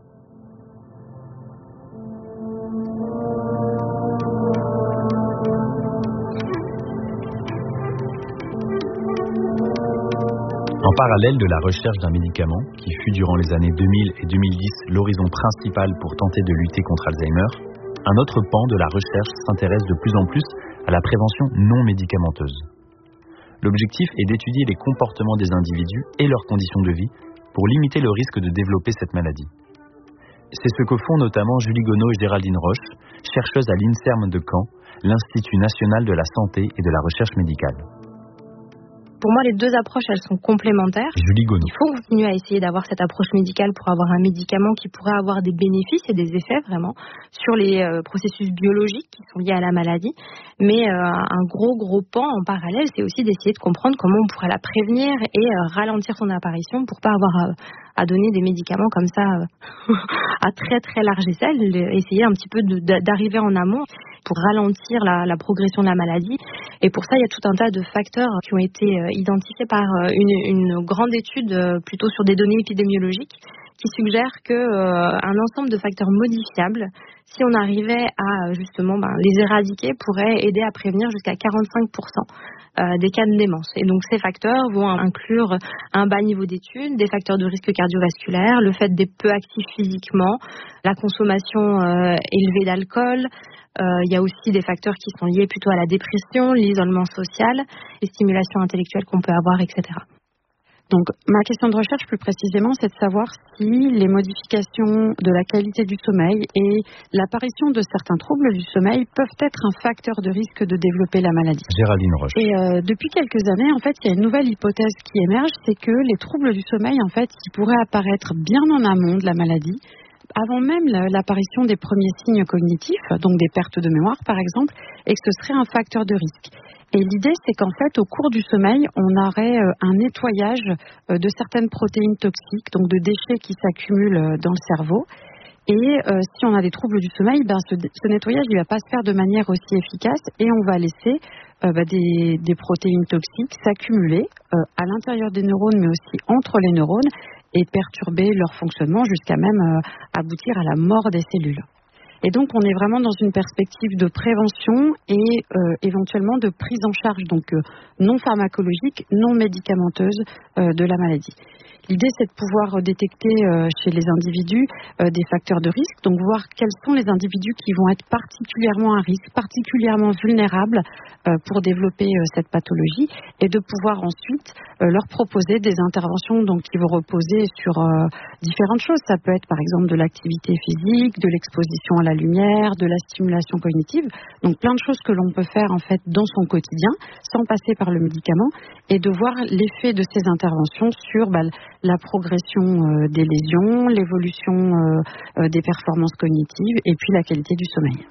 En parallèle de la recherche d'un médicament, qui fut durant les années deux mille et deux mille dix l'horizon principal pour tenter de lutter contre Alzheimer, un autre pan de la recherche s'intéresse de plus en plus à la prévention non médicamenteuse. L'objectif est d'étudier les comportements des individus et leurs conditions de vie pour limiter le risque de développer cette maladie. C'est ce que font notamment Julie Gonod et Géraldine Roche, chercheuses à l'INSERM de Caen, l'Institut national de la santé et de la recherche médicale. Pour moi, les deux approches, elles sont complémentaires. Julie Gonod. Il faut continuer à essayer d'avoir cette approche médicale pour avoir un médicament qui pourrait avoir des bénéfices et des effets vraiment sur les euh, processus biologiques qui sont liés à la maladie. Mais euh, un gros, gros pan en parallèle, c'est aussi d'essayer de comprendre comment on pourrait la prévenir et euh, ralentir son apparition pour pas avoir à, à donner des médicaments comme ça euh, à très, très large échelle. Essayer un petit peu de, d'arriver en amont pour ralentir la, la progression de la maladie. Et pour ça, il y a tout un tas de facteurs qui ont été euh, identifiés par euh, une, une grande étude euh, plutôt sur des données épidémiologiques qui suggère que euh, un ensemble de facteurs modifiables, si on arrivait à justement ben, les éradiquer, pourrait aider à prévenir jusqu'à quarante-cinq pour cent euh, des cas de démence. Et donc ces facteurs vont inclure un bas niveau d'études, des facteurs de risque cardiovasculaire, le fait d'être peu actif physiquement, la consommation euh, élevée d'alcool. Il euh, y a aussi des facteurs qui sont liés plutôt à la dépression, l'isolement social, les stimulations intellectuelles qu'on peut avoir, et cetera. Donc, ma question de recherche, plus précisément, c'est de savoir si les modifications de la qualité du sommeil et l'apparition de certains troubles du sommeil peuvent être un facteur de risque de développer la maladie. Géraldine Roche. Et euh, depuis quelques années, en fait, il y a une nouvelle hypothèse qui émerge, c'est que les troubles du sommeil, en fait, qui pourraient apparaître bien en amont de la maladie, avant même l'apparition des premiers signes cognitifs, donc des pertes de mémoire par exemple, et que ce serait un facteur de risque. Et l'idée, c'est qu'en fait, au cours du sommeil, on aurait un nettoyage de certaines protéines toxiques, donc de déchets qui s'accumulent dans le cerveau. Et euh, si on a des troubles du sommeil, ben ce, ce nettoyage il va pas se faire de manière aussi efficace et on va laisser euh, ben des, des protéines toxiques s'accumuler euh, à l'intérieur des neurones, mais aussi entre les neurones et perturber leur fonctionnement jusqu'à même euh, aboutir à la mort des cellules. Et donc, on est vraiment dans une perspective de prévention et euh, éventuellement de prise en charge, donc euh, non pharmacologique, non médicamenteuse euh, de la maladie. L'idée, c'est de pouvoir détecter euh, chez les individus euh, des facteurs de risque, donc voir quels sont les individus qui vont être particulièrement à risque, particulièrement vulnérables euh, pour développer euh, cette pathologie, et de pouvoir ensuite euh, leur proposer des interventions donc, qui vont reposer sur euh, différentes choses. Ça peut être par exemple de l'activité physique, de l'exposition à la lumière, de la stimulation cognitive, donc plein de choses que l'on peut faire en fait dans son quotidien sans passer par le médicament, et de voir l'effet de ces interventions sur bah, la progression euh, des lésions, l'évolution euh, euh, des performances cognitives et puis la qualité du sommeil.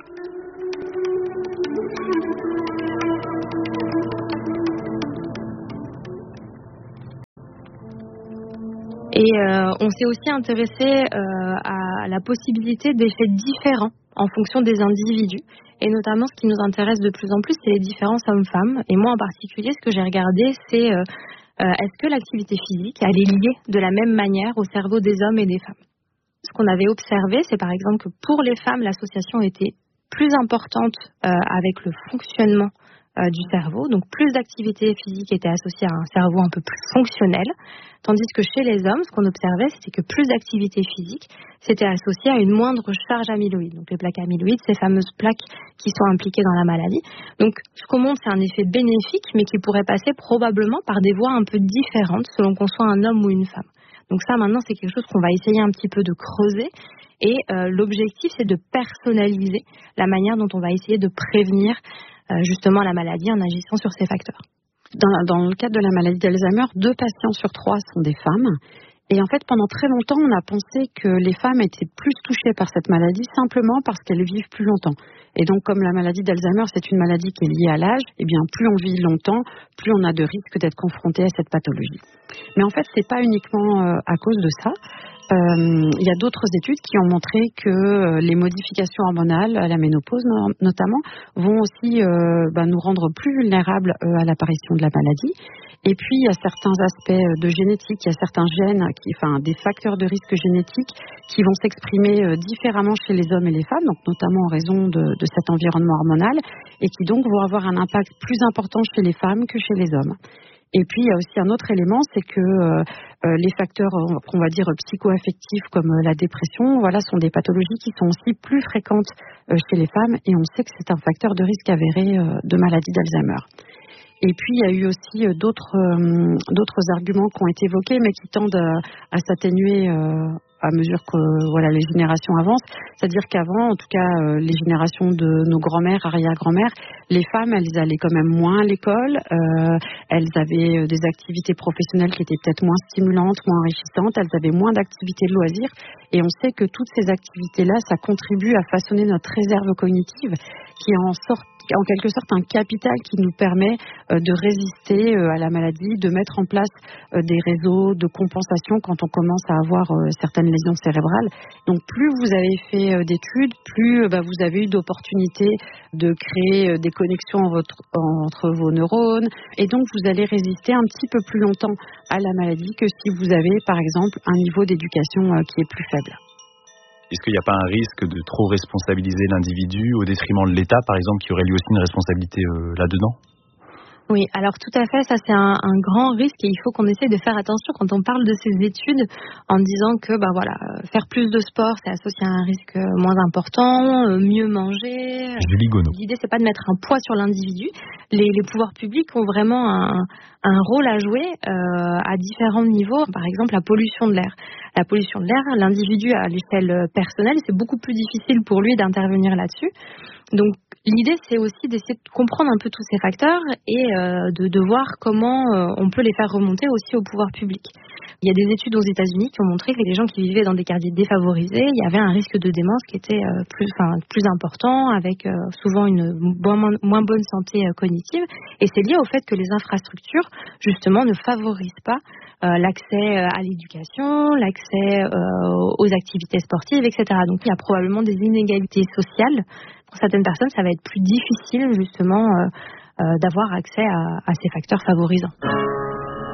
Et euh, on s'est aussi intéressé euh, à la possibilité d'effets différents en fonction des individus. Et notamment, ce qui nous intéresse de plus en plus, c'est les différences hommes-femmes. Et moi, en particulier, ce que j'ai regardé, c'est euh, euh, est-ce que l'activité physique, elle est liée de la même manière au cerveau des hommes et des femmes. Ce qu'on avait observé, c'est par exemple que pour les femmes, l'association était plus importante euh, avec le fonctionnement euh, du cerveau. Donc, plus d'activité physique était associée à un cerveau un peu plus fonctionnel. Tandis que chez les hommes, ce qu'on observait, c'était que plus d'activité physique, c'était associé à une moindre charge amyloïde. Donc les plaques amyloïdes, ces fameuses plaques qui sont impliquées dans la maladie. Donc ce qu'on montre, c'est un effet bénéfique, mais qui pourrait passer probablement par des voies un peu différentes selon qu'on soit un homme ou une femme. Donc ça, maintenant, c'est quelque chose qu'on va essayer un petit peu de creuser. Et euh, l'objectif, c'est de personnaliser la manière dont on va essayer de prévenir euh, justement la maladie en agissant sur ces facteurs. Dans, dans le cadre de la maladie d'Alzheimer, deux patients sur trois sont des femmes. Et en fait, pendant très longtemps, on a pensé que les femmes étaient plus touchées par cette maladie simplement parce qu'elles vivent plus longtemps. Et donc, comme la maladie d'Alzheimer, c'est une maladie qui est liée à l'âge, eh bien, plus on vit longtemps, plus on a de risques d'être confronté à cette pathologie. Mais en fait, c'est pas uniquement euh, à cause de ça. Euh, il y a d'autres études qui ont montré que euh, les modifications hormonales à la ménopause no- notamment vont aussi euh, bah, nous rendre plus vulnérables euh, à l'apparition de la maladie. Et puis il y a certains aspects de génétique, il y a certains gènes, qui, enfin des facteurs de risque génétiques qui vont s'exprimer euh, différemment chez les hommes et les femmes, donc notamment en raison de, de cet environnement hormonal, et qui donc vont avoir un impact plus important chez les femmes que chez les hommes. Et puis, il y a aussi un autre élément, c'est que euh, euh, les facteurs, qu'on va dire, psycho-affectifs comme euh, la dépression, voilà, sont des pathologies qui sont aussi plus fréquentes euh, chez les femmes, et on sait que c'est un facteur de risque avéré euh, de maladie d'Alzheimer. Et puis, il y a eu aussi euh, d'autres, euh, d'autres arguments qui ont été évoqués, mais qui tendent à, à s'atténuer euh, à mesure que voilà, les générations avancent. C'est-à-dire qu'avant, en tout cas, euh, les générations de nos grands-mères, arrière-grand-mères, les femmes, elles allaient quand même moins à l'école, euh, elles avaient des activités professionnelles qui étaient peut-être moins stimulantes, moins enrichissantes, elles avaient moins d'activités de loisirs. Et on sait que toutes ces activités-là, ça contribue à façonner notre réserve cognitive, qui est en sorte en quelque sorte un capital qui nous permet euh, de résister euh, à la maladie, de mettre en place euh, des réseaux de compensation quand on commence à avoir euh, certaines lésions cérébrales. Donc plus vous avez fait euh, d'études, plus euh, bah, vous avez eu d'opportunités de créer euh, des connexions en votre, en, entre vos neurones, et donc vous allez résister un petit peu plus longtemps à la maladie que si vous avez par exemple un niveau d'éducation euh, qui est plus faible. Est-ce qu'il n'y a pas un risque de trop responsabiliser l'individu au détriment de l'État, par exemple, qui aurait lui aussi une responsabilité euh, là-dedans ? Oui, alors tout à fait, ça c'est un, un grand risque et il faut qu'on essaye de faire attention quand on parle de ces études en disant que bah voilà, faire plus de sport c'est associé à un risque moins important, mieux manger. Julie Gonneau. L'idée c'est pas de mettre un poids sur l'individu. Les, les pouvoirs publics ont vraiment un, un rôle à jouer euh, à différents niveaux. Par exemple, la pollution de l'air. La pollution de l'air, l'individu à l'échelle personnelle, c'est beaucoup plus difficile pour lui d'intervenir là-dessus. Donc l'idée, c'est aussi d'essayer de comprendre un peu tous ces facteurs et euh, de, de voir comment euh, on peut les faire remonter aussi au pouvoir public. Il y a des études aux États-Unis qui ont montré que les gens qui vivaient dans des quartiers défavorisés, il y avait un risque de démence qui était euh, plus, enfin, plus important, avec euh, souvent une moins, moins bonne santé euh, cognitive. Et c'est lié au fait que les infrastructures, justement, ne favorisent pas euh, l'accès à l'éducation, l'accès euh, aux activités sportives, et cetera. Donc il y a probablement des inégalités sociales. Pour certaines personnes, ça va être plus difficile, justement, euh, euh, d'avoir accès à, à ces facteurs favorisants.